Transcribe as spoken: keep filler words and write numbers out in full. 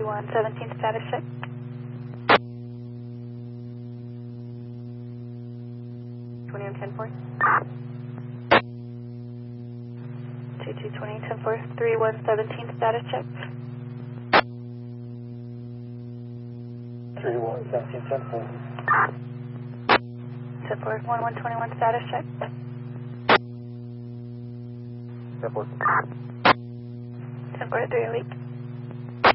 one seventeen status check. twenty-one ten four. two two twenty ten four. three one seventeen status check. three one seventeen ten four. ten four. one one twenty-one status check. ten four. ten four three oh eight.